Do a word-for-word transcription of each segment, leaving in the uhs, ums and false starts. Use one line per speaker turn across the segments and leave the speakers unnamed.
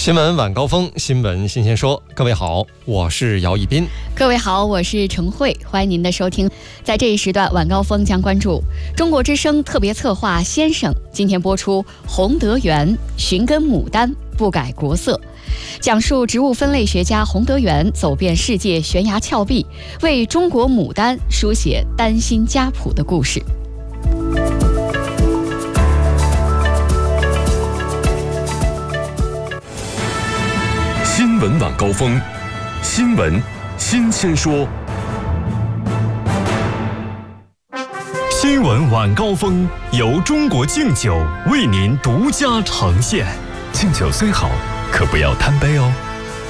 新闻晚高峰，新闻新鲜说。各位好，我是姚一斌。
各位好，我是程慧，欢迎您的收听。在这一时段，晚高峰将关注中国之声特别策划《先生》，今天播出《洪德元寻根牡丹，不改国色》，讲述植物分类学家洪德元走遍世界悬崖峭壁，为中国牡丹书写丹心家谱的故事。
新闻晚高峰，新闻新鲜说。新闻晚高峰由中国敬酒为您独家呈现。敬酒虽好，可不要贪杯哦。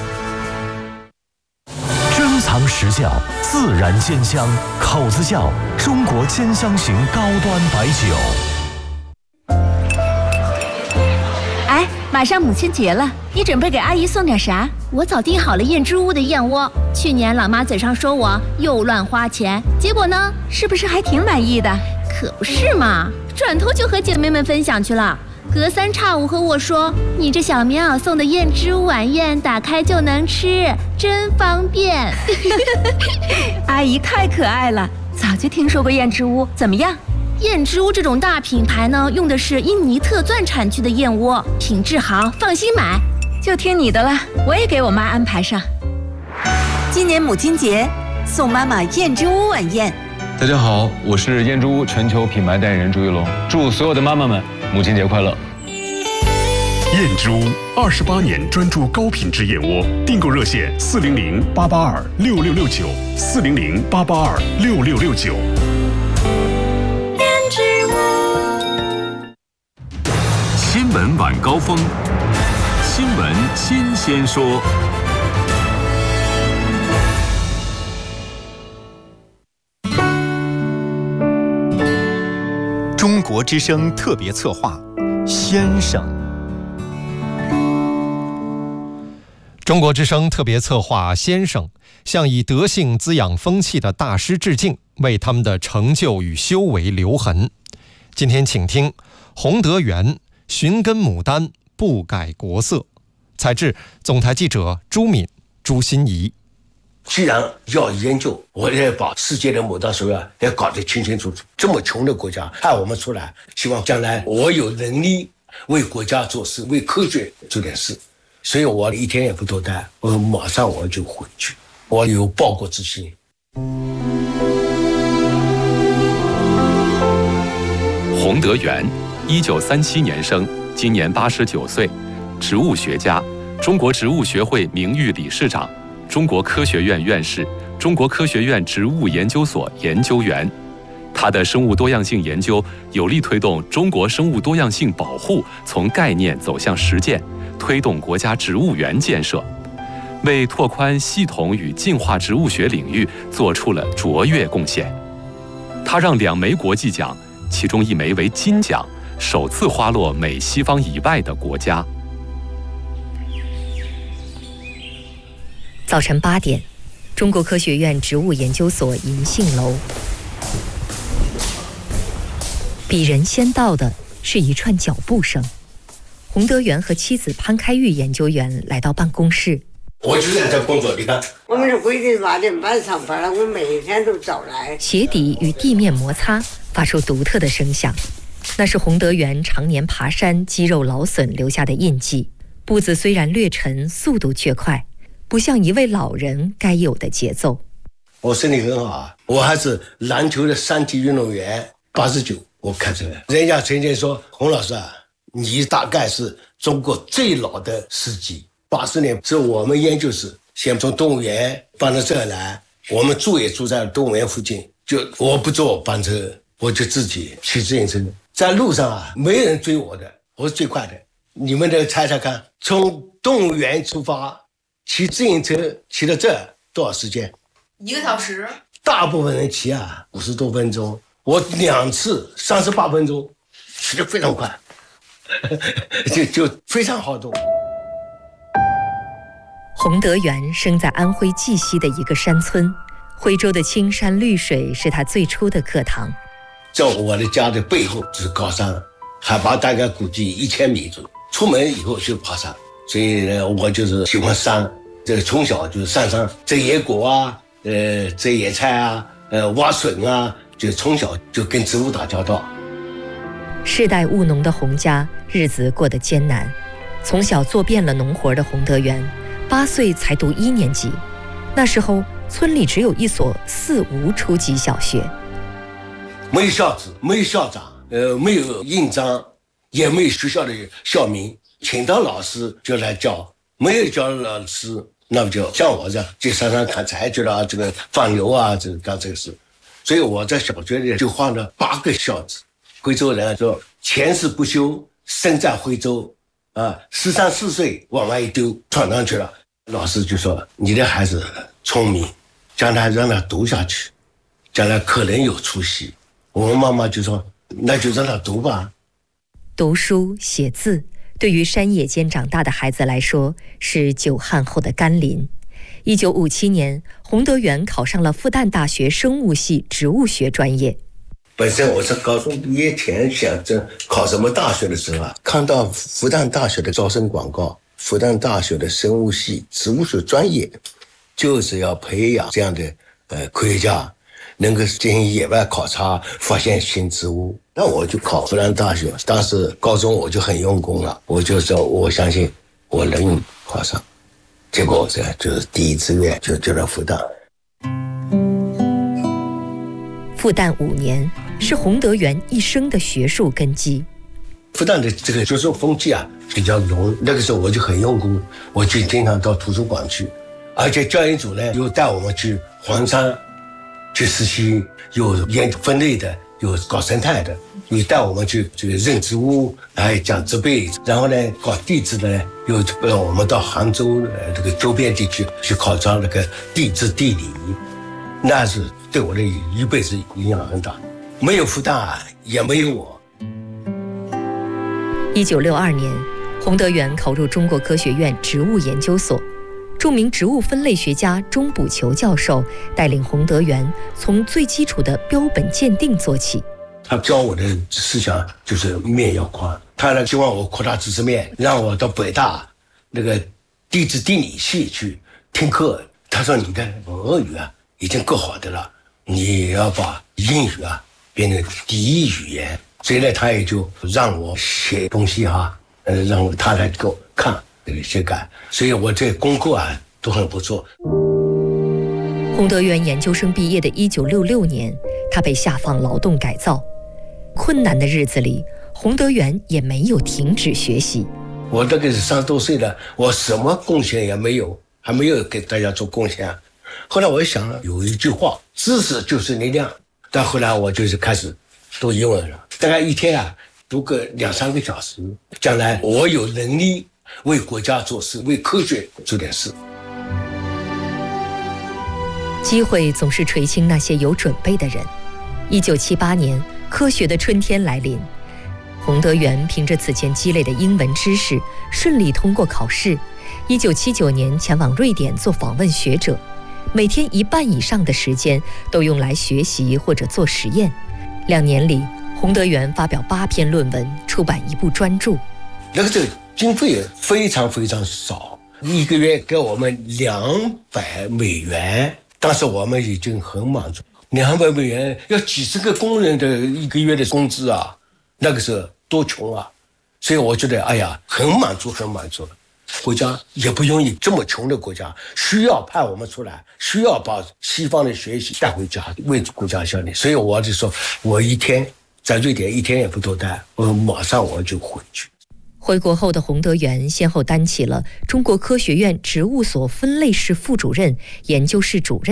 珍藏实窖，自然鲜香，口子窖中国兼香型高端白酒。
哎，马上母亲节了，你准备给阿姨送点啥？
我早订好了燕之屋的燕窝。去年老妈嘴上说我又乱花钱，结果呢，
是不是还挺满意的？
可不是嘛，转头就和姐妹们分享去了。隔三差五和我说，你这小棉袄送的燕之屋晚宴，打开就能吃，真方便。
阿姨太可爱了，早就听说过燕之屋，怎么样？
燕之屋这种大品牌呢，用的是印尼特钻产区的燕窝，品质好，放心买。
就听你的了，我也给我妈安排上。
今年母亲节，送妈妈燕之屋晚宴。
大家好，我是燕之屋全球品牌代言人朱一龙，祝所有的妈妈们母亲节快乐。
燕之屋二十八年专注高品质燕窝，订购热线四零零八八二六六六九四零零八八二六六六九。
燕之
屋新闻晚高峰，新闻新鲜说。
中国之声特别策划《先生》。
中国之声特别策划《先生》向以德性滋养风气的大师致敬，为他们的成就与修为留痕。今天请听洪德元寻根牡丹，不改国色。采自总台记者朱敏、朱心怡。
既然要研究，我也把世界的牡丹手要也搞得清清楚楚。这么穷的国家派我们出来，希望将来我有能力为国家做事，为科学做点事。所以我一天也不多待，我马上我就回去，我有报国之心。
洪德元，一九三七年生，今年八十九岁，植物学家，中国植物学会名誉理事长，中国科学院院士，中国科学院植物研究所研究员。他的生物多样性研究有力推动中国生物多样性保护从概念走向实践，推动国家植物园建设，为拓宽系统与进化植物学领域做出了卓越贡献。他让两枚国际奖，其中一枚为金奖，首次花落美西方以外的国家。
早晨八点，中国科学院植物研究所银杏楼。比人先到的是一串脚步声。洪德元和妻子潘开玉研究员来到办公室。
我就在这工作，你看，
我们是规定八点半上班了，我每天都早来。
鞋底与地面摩擦，发出独特的声响，那是洪德元常年爬山、肌肉劳损留下的印记。步子虽然略沉，速度却快，不像一位老人该有的节奏。
我身体很好啊，我还是篮球的三级运动员，八十九我开出来。人家曾经说，洪老师啊，你大概是中国最老的司机。八十年是我们研究室先从动物园搬到这儿来，我们住也住在动物园附近，就我不坐班车，我就自己骑自行车，在路上啊，没人追我的，我是最快的。你们得猜猜看，从动物园出发骑自行车骑到这儿多少时间？
一个小时。
大部分人骑啊五十多分钟，我两次三十八分钟，骑得非常快，就就非常好动。
洪德元生在安徽绩溪的一个山村，徽州的青山绿水是他最初的课堂。
在我的家的背后是高山，海拔大概估计一千米左右。出门以后就爬山， 所以呢，我就是喜欢山，这从小就是山上摘野果啊，呃，摘野菜啊，呃，挖笋啊，就从小就跟植物打交道。
世代务农的洪家日子过得艰难，从小做遍了农活的洪德元，八岁才读一年级。那时候村里只有一所四无初级小学，
没有校址，没有校长，呃，没有印章，也没有学校的校名，请到老师就来教，没有教老师，那么就像我这样去山上砍柴去了，这个放牛啊，这个干这个事。所以我在小学里就画了八个孝子。徽州人说前世不修，身在徽州啊，十三四岁往外一丢，闯上去了。老师就说你的孩子聪明，将来让他读下去，将来可能有出息。我们妈妈就说那就让他读吧。
读书写字对于山野间长大的孩子来说是久旱后的甘霖。一九五七年，洪德元考上了复旦大学生物系植物学专业。
本身我是高中毕业前想着考什么大学的时候啊，看到复旦大学的招生广告，复旦大学的生物系植物学专业就是要培养这样的呃科学家，能够进行野外考察，发现新植物。那我就考复旦大学，当时高中我就很用功了，我就说我相信我能考上。结果这就是第一志愿就就到复旦。
复旦五年是洪德元一生的学术根基。
复旦的这个学术风气啊比较浓，那个时候我就很用功，我就经常到图书馆去，而且教研组呢又带我们去黄山去实习，有研究分类的，有搞生态的，又带我们去这个认植物，还讲植被，然后呢搞地质的呢，又让我们到杭州呃这个周边地区去考察那个地质地理，那是对我的一辈子影响很大。没有复旦也没有我。
一九六二年，洪德元考入中国科学院植物研究所，著名植物分类学家钟补球教授带领洪德元从最基础的标本鉴定做起。
他教我的思想就是面要宽，他呢希望我扩大知识面，让我到北大那个地质地理系去听课。他说你的俄语啊已经够好的了，你要把英语啊变成第一语言。所以呢，他也就让我写东西哈，呃，让他来给我看这个写改，所以我这功课啊都很不错。
洪德元研究生毕业的一九六六年，他被下放劳动改造。困难的日子里，洪德元也没有停止学习。
我这个是三十多岁了，我什么贡献也没有，还没有给大家做贡献。后来我一想，有一句话，知识就是力量。但后来我就是开始读英文了，大概一天啊读个两三个小时，将来我有能力为国家做事，为科学做点事。
机会总是垂青那些有准备的人。一九七八年，科学的春天来临，洪德元凭着此前积累的英文知识，顺利通过考试。一九七九年前往瑞典做访问学者，每天一半以上的时间都用来学习或者做实验。两年里，洪德元发表八篇论文，出版一部专著。
那个这个经费非常非常少，一个月给我们两百美元，但是我们已经很满足。两百美元要几十个工人的一个月的工资啊，那个时候多穷啊！所以我觉得，哎呀，很满足，很满足了。国家也不容易，这么穷的国家需要派我们出来，需要把西方的学习带回家，为国家效力。所以我就说，我一天在瑞典一天也不多待，我马上我就回去。
回国后的洪德元先后担起了中国科学院植物所分类室副主任、研究室主任。